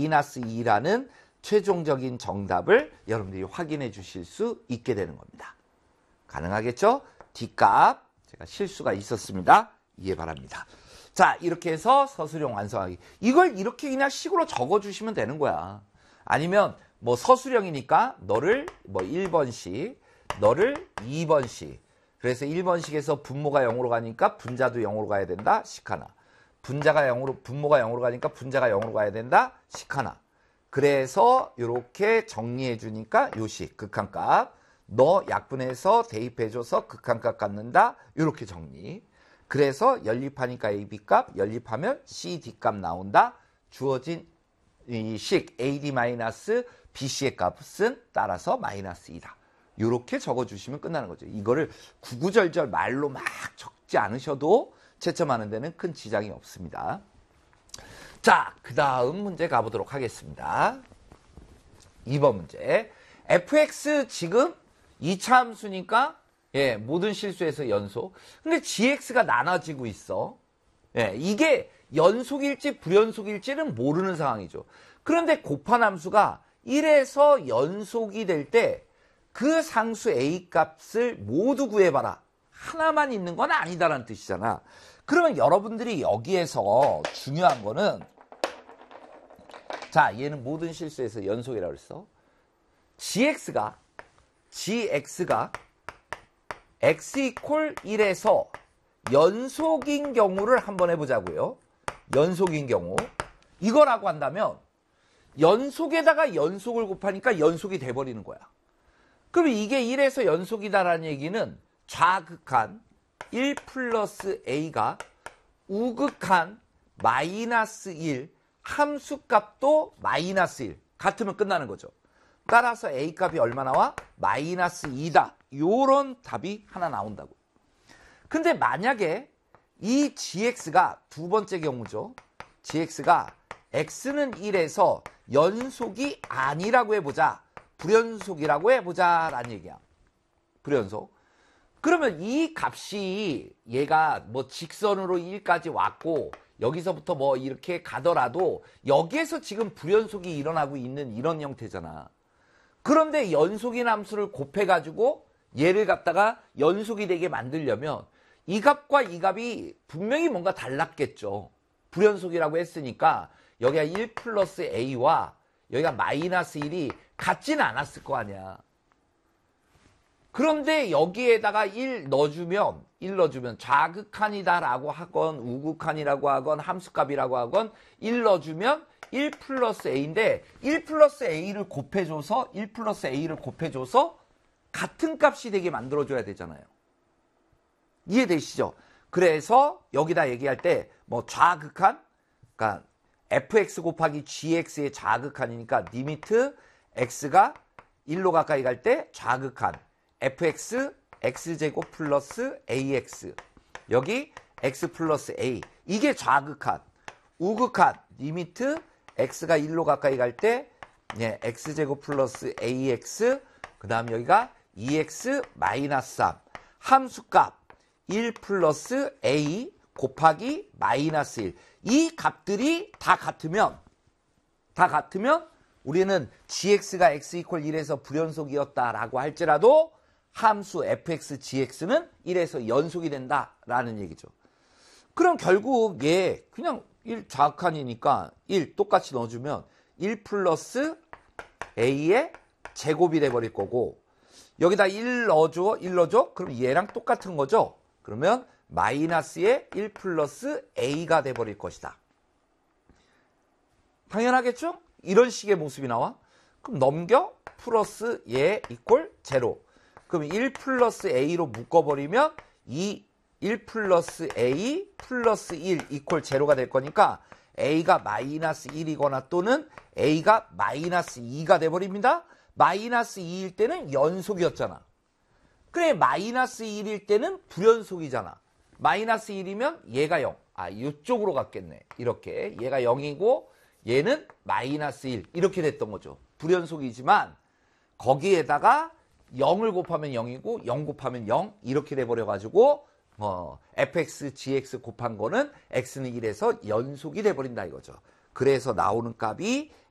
마이너스 2라는 최종적인 정답을 여러분들이 확인해 주실 수 있게 되는 겁니다. 가능하겠죠? D값 제가 실수가 있었습니다. 이해 바랍니다. 자, 이렇게 해서 서술형 완성하기. 이걸 이렇게 그냥 식으로 적어주시면 되는 거야. 아니면 뭐 서술형이니까 너를 뭐 1번씩, 너를 2번씩. 그래서 1번식에서 분모가 0으로 가니까 분자도 0으로 가야 된다. 식 하나. 분모가 0으로 가니까 분자가 0으로 가야 된다. 식 하나. 그래서 이렇게 정리해 주니까 요식 극한값. 너 약분해서 대입해줘서 극한값 갖는다. 이렇게 정리. 그래서 연립하니까 AB값, 연립하면 CD값 나온다. 주어진 이 식 AD-BC의 값은 따라서 마이너스 2다. 이렇게 적어주시면 끝나는 거죠. 이거를 구구절절 말로 막 적지 않으셔도 채점하는 데는 큰 지장이 없습니다. 자, 그 다음 문제 가보도록 하겠습니다. 2번 문제. fx 지금 2차 함수니까 예, 모든 실수에서 연속. 근데 gx가 나눠지고 있어. 예, 이게 연속일지 불연속일지는 모르는 상황이죠. 그런데 곱한 함수가 1에서 연속이 될 때 그 상수 a 값을 모두 구해봐라. 하나만 있는 건 아니다라는 뜻이잖아. 그러면 여러분들이 여기에서 중요한 거는 자, 얘는 모든 실수에서 연속이라고 그랬어. gx가 x 이퀄 1에서 연속인 경우를 한번 해보자고요. 연속인 경우. 이거라고 한다면 연속에다가 연속을 곱하니까 연속이 돼버리는 거야. 그럼 이게 1에서 연속이다라는 얘기는 좌극한 1 플러스 a가 우극한 마이너스 1, 함수값도 마이너스 1 같으면 끝나는 거죠. 따라서 a값이 얼마 나와? 마이너스 2다. 요런 답이 하나 나온다고. 근데 만약에 이 gx가 두 번째 경우죠. gx가 x는 1에서 연속이 아니라고 해보자. 불연속이라고 해보자 라는 얘기야. 불연속. 그러면 이 값이 얘가 뭐 직선으로 1까지 왔고 여기서부터 뭐 이렇게 가더라도 여기에서 지금 불연속이 일어나고 있는 이런 형태잖아. 그런데 연속인 함수를 곱해가지고 얘를 갖다가 연속이 되게 만들려면 이 값과 이 값이 분명히 뭔가 달랐겠죠. 불연속이라고 했으니까 여기가 1 플러스 a와 여기가 마이너스 1이 같지는 않았을 거 아니야. 그런데 여기에다가 1 넣어주면 좌극한이다라고 하건 우극한이라고 하건 함수값이라고 하건 1 넣어주면 1 플러스 a인데 1 플러스 a를 곱해줘서 같은 값이 되게 만들어줘야 되잖아요. 이해되시죠? 그래서 여기다 얘기할 때 뭐 좌극한, 그러니까 fx 곱하기 gx의 좌극한이니까 리미트 x가 1로 가까이 갈 때 좌극한 fx x제곱 플러스 ax 여기 x 플러스 a 이게 좌극한. 우극한 리미트 x가 1로 가까이 갈 때 예, x제곱 플러스 ax 그 다음 여기가 2x 마이너스 3 함수값 1 플러스 a 곱하기 마이너스 1 이 값들이 다 같으면 우리는 gx가 x 이퀄 1에서 불연속이었다라고 할지라도 함수 fx gx는 1에서 연속이 된다라는 얘기죠. 그럼 결국 얘 그냥 1 좌극한이니까 1 똑같이 넣어주면 1 플러스 a의 제곱이 돼버릴 거고 여기다 1 넣어줘. 그럼 얘랑 똑같은 거죠. 그러면 마이너스의 1 플러스 a가 돼버릴 것이다. 당연하겠죠? 이런 식의 모습이 나와. 그럼 넘겨 플러스 얘 이퀄 제로. 그럼 1 플러스 a로 묶어버리면 이 1 플러스 a 플러스 1 이퀄 제로가 될 거니까 a가 마이너스 1이거나 또는 a가 마이너스 2가 돼버립니다. 마이너스 2일 때는 연속이었잖아. 그래 마이너스 1일 때는 불연속이잖아. 마이너스 1이면 얘가 0. 아 이쪽으로 갔겠네. 이렇게 얘가 0이고 얘는 마이너스 1 이렇게 됐던 거죠. 불연속이지만 거기에다가 0을 곱하면 0이고 0 곱하면 0 이렇게 돼버려가지고 fx, gx 곱한 거는 x는 1에서 연속이 돼버린다 이거죠. 그래서 나오는 값이